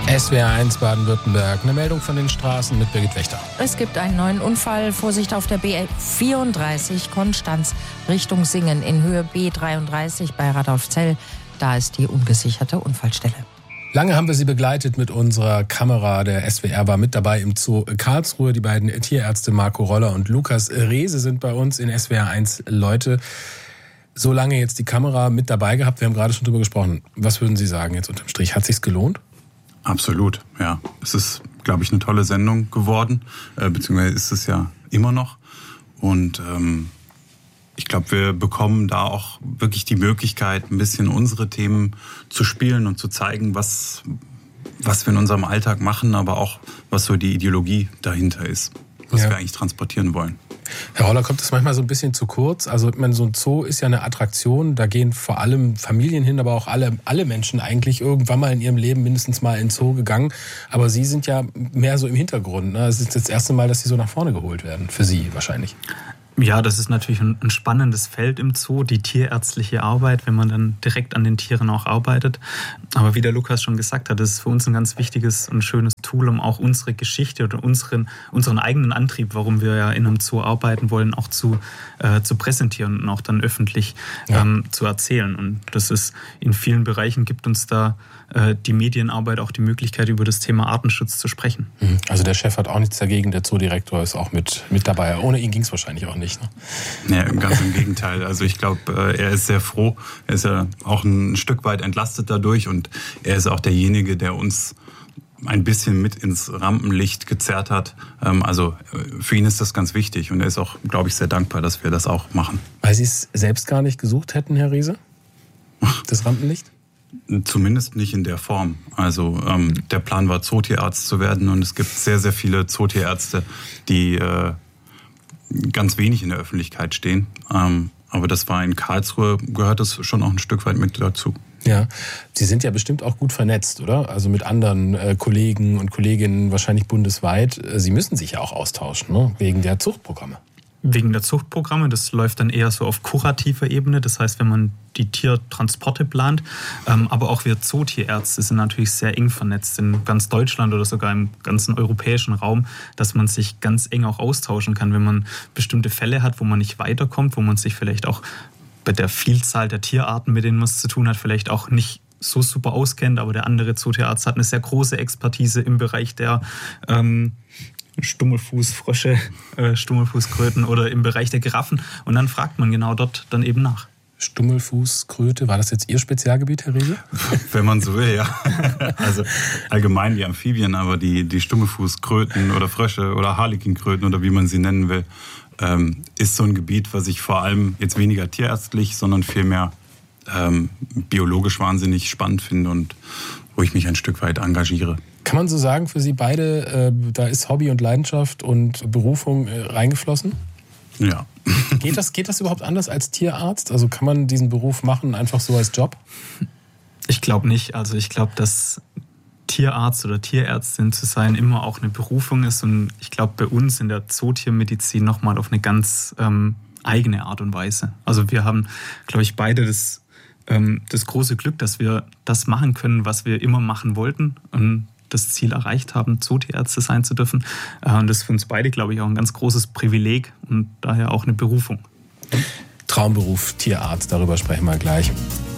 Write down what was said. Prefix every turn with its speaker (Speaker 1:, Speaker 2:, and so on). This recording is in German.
Speaker 1: SWR1 Baden-Württemberg. Eine Meldung von den Straßen mit Birgit Wächter.
Speaker 2: Es gibt einen neuen Unfall. Vorsicht auf der B34 Konstanz Richtung Singen in Höhe B33 bei Radolfzell. Da ist die ungesicherte Unfallstelle.
Speaker 1: Lange haben wir Sie begleitet mit unserer Kamera. Der SWR war mit dabei im Zoo Karlsruhe. Die beiden Tierärzte Marco Roller und Lukas Rehse sind bei uns in SWR1 Leute. So lange jetzt die Kamera mit dabei gehabt. Wir haben gerade schon drüber gesprochen. Was würden Sie sagen jetzt unterm Strich? Hat es sich gelohnt?
Speaker 3: Absolut, ja. Es ist, glaube ich, eine tolle Sendung geworden, beziehungsweise ist es ja immer noch. Und ich glaube, wir bekommen da auch wirklich die Möglichkeit, ein bisschen unsere Themen zu spielen und zu zeigen, was wir in unserem Alltag machen, aber auch, was so die Ideologie dahinter ist, was wir eigentlich transportieren wollen.
Speaker 1: Herr Roller, kommt das manchmal so ein bisschen zu kurz? Also, ich meine, so ein Zoo ist ja eine Attraktion, da gehen vor allem Familien hin, aber auch alle Menschen eigentlich irgendwann mal in ihrem Leben mindestens mal in den Zoo gegangen. Aber Sie sind ja mehr so im Hintergrund, ne? Es ist das erste Mal, dass Sie so nach vorne geholt werden, für Sie wahrscheinlich.
Speaker 4: Ja, das ist natürlich ein spannendes Feld im Zoo, die tierärztliche Arbeit, wenn man dann direkt an den Tieren auch arbeitet. Aber wie der Lukas schon gesagt hat, das ist für uns ein ganz wichtiges und schönes Tool, um auch unsere Geschichte oder unseren eigenen Antrieb, warum wir ja in einem Zoo arbeiten wollen, auch zu präsentieren und auch dann öffentlich zu erzählen. Und das ist in vielen Bereichen, gibt uns da die Medienarbeit auch die Möglichkeit, über das Thema Artenschutz zu sprechen.
Speaker 1: Also der Chef hat auch nichts dagegen, der Zoodirektor ist auch mit dabei. Ohne ihn ging es wahrscheinlich auch nicht. Ne?
Speaker 3: Ja, ganz im Gegenteil. Also ich glaube, er ist sehr froh. Er ist ja auch ein Stück weit entlastet dadurch und er ist auch derjenige, der uns ein bisschen mit ins Rampenlicht gezerrt hat. Also für ihn ist das ganz wichtig und er ist auch, glaube ich, sehr dankbar, dass wir das auch machen.
Speaker 1: Weil Sie es selbst gar nicht gesucht hätten, Herr Rehse? Das Rampenlicht?
Speaker 3: Zumindest nicht in der Form. Also der Plan war, Zootierarzt zu werden und es gibt sehr, sehr viele Zootierärzte, die ganz wenig in der Öffentlichkeit stehen. Aber das war in Karlsruhe, gehört das schon auch ein Stück weit mit dazu.
Speaker 1: Ja, Sie sind ja bestimmt auch gut vernetzt, oder? Also mit anderen Kollegen und Kolleginnen, wahrscheinlich bundesweit. Sie müssen sich ja auch austauschen, ne? Wegen der Zuchtprogramme.
Speaker 4: Wegen der Zuchtprogramme, das läuft dann eher so auf kurativer Ebene, das heißt, wenn man die Tiertransporte plant, aber auch wir Zootierärzte sind natürlich sehr eng vernetzt in ganz Deutschland oder sogar im ganzen europäischen Raum, dass man sich ganz eng auch austauschen kann, wenn man bestimmte Fälle hat, wo man nicht weiterkommt, wo man sich vielleicht auch bei der Vielzahl der Tierarten, mit denen man es zu tun hat, vielleicht auch nicht so super auskennt, aber der andere Zootierarzt hat eine sehr große Expertise im Bereich der Stummelfußfrösche, Stummelfußkröten oder im Bereich der Giraffen. Und dann fragt man genau dort dann eben nach.
Speaker 1: Stummelfußkröte, war das jetzt Ihr Spezialgebiet, Herr Rehse?
Speaker 3: Wenn man so will, ja. Also allgemein die Amphibien, aber die Stummelfußkröten oder Frösche oder Harlekinkröten oder wie man sie nennen will, ist so ein Gebiet, was ich vor allem jetzt weniger tierärztlich, sondern vielmehr biologisch wahnsinnig spannend finde und wo ich mich ein Stück weit engagiere.
Speaker 1: Kann man so sagen, für Sie beide, da ist Hobby und Leidenschaft und Berufung reingeflossen?
Speaker 3: Ja.
Speaker 1: Geht das überhaupt anders als Tierarzt? Also kann man diesen Beruf machen, einfach so als Job?
Speaker 4: Ich glaube nicht. Also ich glaube, dass Tierarzt oder Tierärztin zu sein immer auch eine Berufung ist. Und ich glaube, bei uns in der Zootiermedizin nochmal auf eine ganz eigene Art und Weise. Also wir haben, glaube ich, beide das große Glück, dass wir das machen können, was wir immer machen wollten und das Ziel erreicht haben, Zootierärzte sein zu dürfen. Und das ist für uns beide, glaube ich, auch ein ganz großes Privileg und daher auch eine Berufung.
Speaker 1: Traumberuf Tierarzt, darüber sprechen wir gleich.